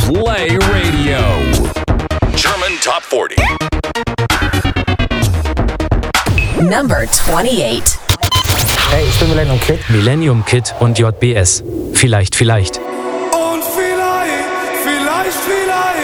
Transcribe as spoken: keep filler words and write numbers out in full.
Play Radio. German Top forty. Number twenty-eight. Hey, ich bin Millennium Kid. Millennium Kid und J B S. Vielleicht, vielleicht. Und vielleicht, vielleicht, vielleicht